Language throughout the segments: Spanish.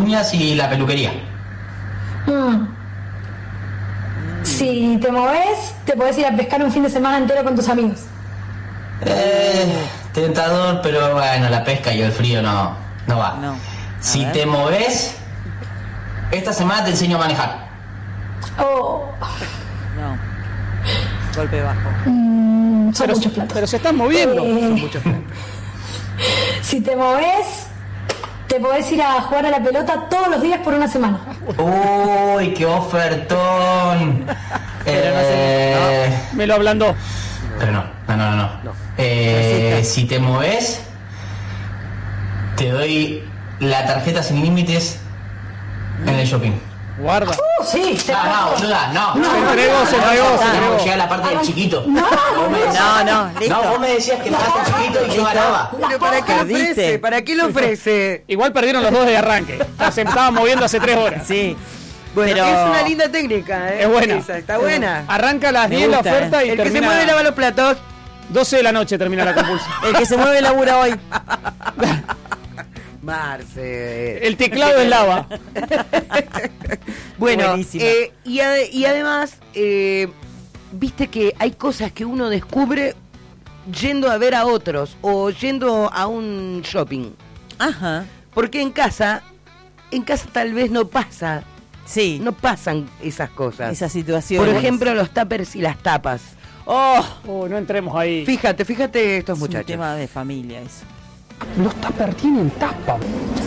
uñas y la peluquería. Si te movés, te podés ir a pescar un fin de semana entero con tus amigos. Tentador, pero bueno, la pesca y el frío no va. No. Si te movés, esta semana te enseño a manejar. Oh, No. Golpe bajo. son muchos platos. Pero se están moviendo. Son muchos platos. Si te movés, te podés ir a jugar a la pelota todos los días por una semana. Uy, qué ofertón. Pero no sé, Me lo ablandó. Pero no. Si te movés, te doy la tarjeta sin límites en el shopping. Guarda. Sí, No, boluda, no. Se entregó. Llega la parte del chiquito. No, listo. No, vos me decías que pagaste un chiquito y yo ganaba. Pero ¿para qué lo Perdiste. ofrece? ¿Para qué lo ofrece? Igual perdieron los dos de arranque. Se estaban moviendo hace 3 horas. Sí. Bueno, Pero- es una linda técnica, ¿eh? Es buena. Esa, está buena. Arranca a las Me 10 la gusta, oferta y El que se termina mueve lava los platos. 12 de la noche termina la compulsa. El que se mueve labura hoy. Marce. El teclado es lava. Bueno, Buenísima. y además, viste que hay cosas que uno descubre yendo a ver a otros o yendo a un shopping. Ajá. Porque en casa tal vez no pasa, Sí. no pasan esas cosas. Esa situación. Por ejemplo, los tuppers y las tapas. No entremos ahí. Fíjate estos es un muchachos. tema de familia eso. Los tuppers tienen tapa.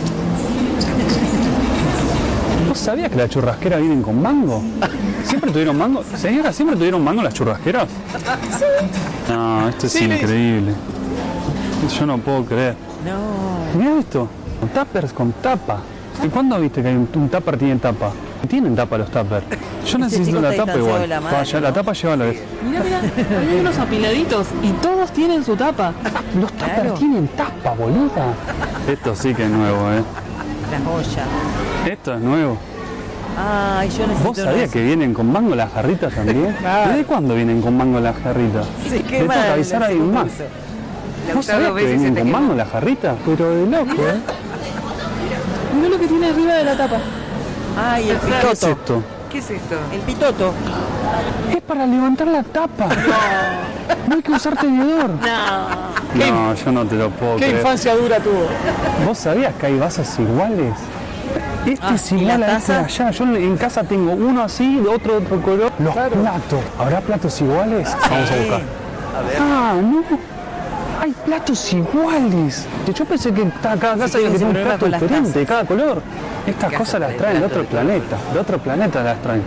¿Vos sabías que las churrasqueras vienen con mango? ¿Siempre tuvieron mango? Señora, ¿siempre tuvieron mango las churrasqueras? Sí. No, esto es increíble. Yo no puedo creer. No. Mira esto, tuppers con tapa. ¿Y cuándo viste que hay un tupper tiene tapa? Tienen tapa los tuppers. Yo necesito chico una está tapa distanciado igual. de la mano, Vaya, la ¿no? tapa lleva la vez. Mira, hay unos apiladitos y todos tienen su tapa. Los tuppers Claro. tienen tapa, boluda. Esto sí que es nuevo, La joya. Esto es nuevo. Ay, yo necesito. ¿Vos sabías que vienen con mango las jarritas también? ¿Desde cuándo vienen con mango las jarritas? Sí, Le tengo que avisar a alguien más. ¿Vos sabías que vienen con mango las jarritas? Pero de loco, Mira lo que tiene arriba de la tapa. Ay, el ¿Qué es pitoto. esto? ¿Qué es esto? El pitoto. Es para levantar la tapa. No hay que usar tenedor. No, yo no te lo puedo ¿Qué creer. infancia dura tuvo? ¿Vos sabías que hay vasos iguales? Este es ¿y igual las a este de tazas? allá. Yo en casa tengo uno así, otro de otro color. Los platos. ¿Habrá platos iguales? Vamos a buscar. No. Hay platos iguales. Yo pensé que cada casa tengo tenía que ese tener un problema plato con las diferente de tazas. cada color. Estas cosas las traen de otro planeta. De otro planeta las traen.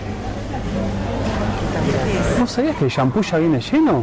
¿Vos sabías que el shampoo ya viene lleno?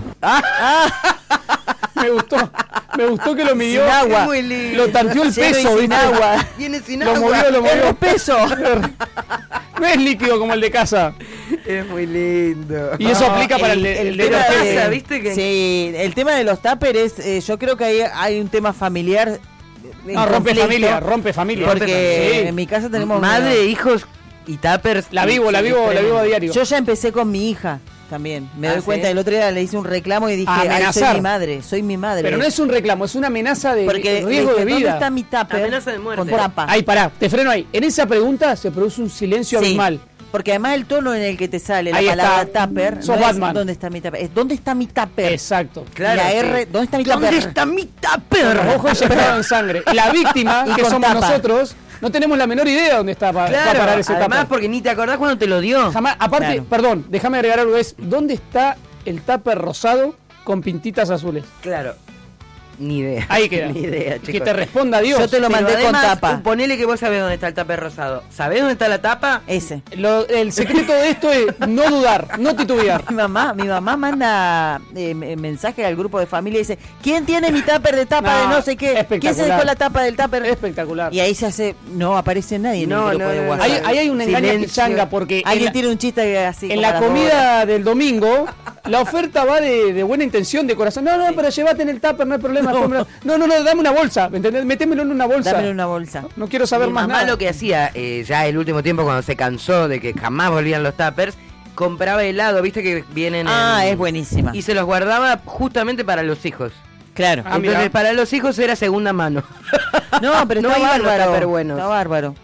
Me gustó que lo midió. Sin agua. Es muy lindo. Lo tanteó el Lleno y peso, sin ¿viste? agua. Viene sin Lo agua. movió. El peso. No es líquido como el de casa. Es muy lindo. Y eso aplica para el de tema la casa, casa. ¿viste que? Sí, el tema de los tuppers es, yo creo que hay un tema familiar. en No, rompe conflicto, rompe familia. Porque Sí. en mi casa tenemos Madre, hijos y tuppers. La vivo a diario. Yo ya empecé con mi hija también. Me doy ¿sí? cuenta, el otro día le hice un reclamo y dije, A ay, amenazar. soy mi madre. Pero no es un reclamo, es una amenaza de porque riesgo dije, de ¿dónde vida. está mi tupper Amenaza de muerte. con tapa? Ay, pará, te freno ahí. En esa pregunta se produce un silencio Sí, abismal. porque además el tono en el que te sale la Ahí palabra está. tupper Sos no Batman. es ¿dónde está mi tupper? Es ¿dónde está mi tupper? Exacto. Claro, la sí. R, ¿dónde está mi ¿Dónde tupper? está mi Los tupper? ojos inyectados en sangre. La víctima, Y que con somos tapa. nosotros, no tenemos la menor idea dónde está va a Claro, parar ese además tupper. porque ni te acordás cuando te lo dio. Jamás, aparte, Claro. perdón, déjame agregar algo, es ¿dónde está el tupper rosado con pintitas azules? Claro. Ni idea. Ahí queda. Ni idea, Que chicos. te responda Dios. Yo te lo Pero mandé con además, tapa. Ponele que vos sabés dónde está el tupper rosado. ¿Sabés dónde está la tapa? Ese. El secreto de esto es no dudar, no titubear. Mi mamá manda mensaje al grupo de familia y dice, ¿quién tiene mi tupper de tapa No, de no sé qué? ¿Quién se espectacular. dejó la tapa del tupper? Espectacular. Y ahí se hace, no aparece nadie en No, el grupo no, de no, WhatsApp. Ahí hay una engaña Silencio. pichanga porque en Alguien la, tiene un chiste así. en como la a las comida del domingo la oferta va de buena intención, de corazón. No, pero llévate en el tupper, no hay problema. No, dame una bolsa, ¿me entendés? Métemelo en una bolsa. Dámelo en una bolsa. No quiero saber Mi más mamá nada. lo que hacía ya el último tiempo cuando se cansó de que jamás volvían los tuppers, compraba helado, viste que vienen Es buenísima. y se los guardaba justamente para los hijos. Claro. Ah, Entonces mirá. para los hijos era segunda mano. No, pero No está iban los bárbaro. tupper buenos. Está bárbaro.